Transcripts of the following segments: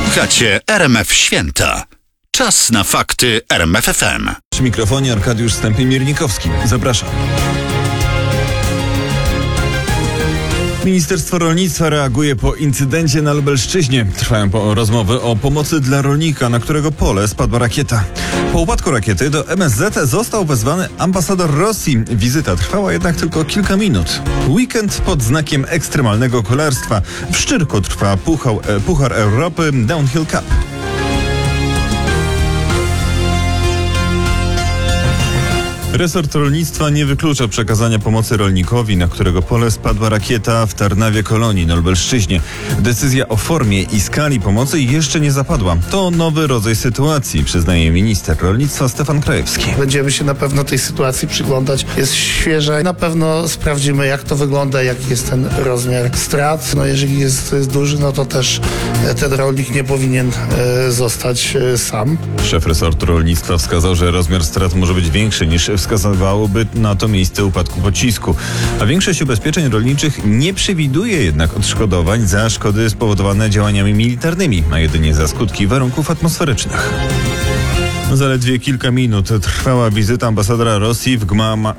Słuchacie RMF Święta. Czas na fakty RMF FM. Przy mikrofonie Arkadiusz Stępień-Miernikowski. Zapraszam. Ministerstwo Rolnictwa reaguje po incydencie na Lubelszczyźnie. Trwają rozmowy o pomocy dla rolnika, na którego pole spadła rakieta. Po upadku rakiety do MSZ został wezwany ambasador Rosji. Wizyta trwała jednak tylko kilka minut. Weekend pod znakiem ekstremalnego kolarstwa. W Szczyrku trwa Puchar Europy Downhill Cup. Resort rolnictwa nie wyklucza przekazania pomocy rolnikowi, na którego pole spadła rakieta w Tarnawie-Kolonii na Lubelszczyźnie. Decyzja o formie i skali pomocy jeszcze nie zapadła. To nowy rodzaj sytuacji, przyznaje minister rolnictwa Stefan Krajewski. Będziemy się na pewno tej sytuacji przyglądać. Jest świeża. Na pewno sprawdzimy, jak to wygląda, jaki jest ten rozmiar strat. Jeżeli jest duży, no to też ten rolnik nie powinien zostać sam. Szef resortu rolnictwa wskazał, że rozmiar strat może być większy niż wskazywałoby na to miejsce upadku pocisku. A większość ubezpieczeń rolniczych nie przewiduje jednak odszkodowań za szkody spowodowane działaniami militarnymi, a jedynie za skutki warunków atmosferycznych. Zaledwie kilka minut trwała wizyta ambasadora Rosji w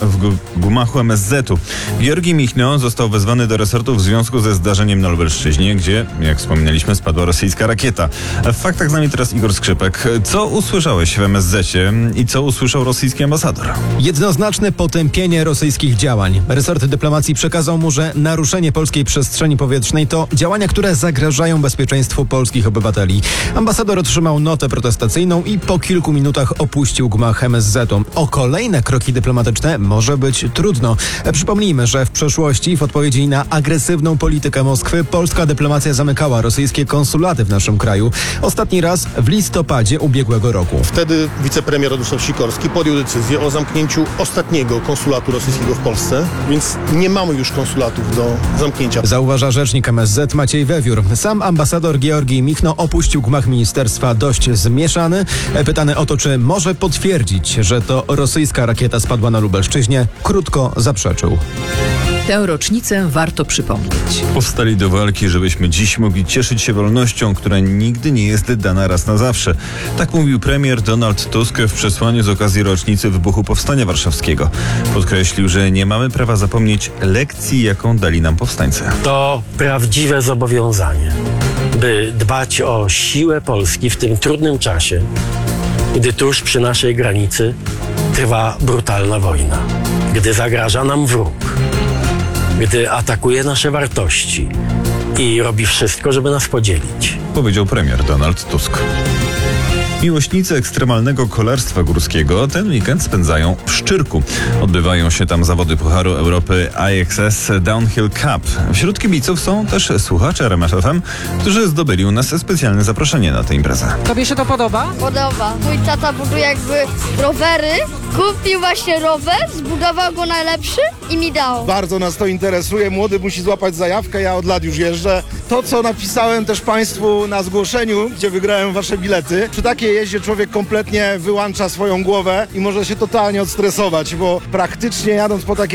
gmachu MSZ-u. Georgi Michno został wezwany do resortu w związku ze zdarzeniem na Lubelszczyźnie, gdzie, jak wspominaliśmy, spadła rosyjska rakieta. W faktach z nami teraz Igor Skrzypek. Co usłyszałeś w MSZ-cie i co usłyszał rosyjski ambasador? Jednoznaczne potępienie rosyjskich działań. Resort dyplomacji przekazał mu, że naruszenie polskiej przestrzeni powietrznej to działania, które zagrażają bezpieczeństwu polskich obywateli. Ambasador otrzymał notę protestacyjną i po kilku minutach opuścił gmach MSZ-u. O kolejne kroki dyplomatyczne może być trudno. Przypomnijmy, że w przeszłości w odpowiedzi na agresywną politykę Moskwy polska dyplomacja zamykała rosyjskie konsulaty w naszym kraju. Ostatni raz w listopadzie ubiegłego roku. Wtedy wicepremier Radosław Sikorski podjął decyzję o zamknięciu ostatniego konsulatu rosyjskiego w Polsce, więc nie mamy już konsulatów do zamknięcia. Zauważa rzecznik MSZ Maciej Wewiór. Sam ambasador Georgi Michno opuścił gmach ministerstwa dość zmieszany. Pytany o to, czy może potwierdzić, że to rosyjska rakieta spadła na Lubelszczyźnie, krótko zaprzeczył. Tę rocznicę warto przypomnieć. Powstali do walki, żebyśmy dziś mogli cieszyć się wolnością, która nigdy nie jest dana raz na zawsze. Tak mówił premier Donald Tusk w przesłaniu z okazji rocznicy wybuchu Powstania Warszawskiego. Podkreślił, że nie mamy prawa zapomnieć lekcji, jaką dali nam powstańcy. To prawdziwe zobowiązanie, by dbać o siłę Polski w tym trudnym czasie, gdy tuż przy naszej granicy trwa brutalna wojna, gdy zagraża nam wróg, gdy atakuje nasze wartości i robi wszystko, żeby nas podzielić. Powiedział premier Donald Tusk. Miłośnicy ekstremalnego kolarstwa górskiego ten weekend spędzają w Szczyrku. Odbywają się tam zawody Pucharu Europy IXS Downhill Cup. Wśród kibiców są też słuchacze RMF FM, którzy zdobyli u nas specjalne zaproszenie na tę imprezę. Tobie się to podoba? Podoba. Mój tata buduje rowery. Kupił właśnie rower, zbudował go najlepszy i mi dał. Bardzo nas to interesuje. Młody musi złapać zajawkę, ja od lat już jeżdżę. To, co napisałem też Państwu na zgłoszeniu, gdzie wygrałem Wasze bilety, przy takiej jeździe człowiek kompletnie wyłącza swoją głowę i może się totalnie odstresować, bo praktycznie jadąc po takiej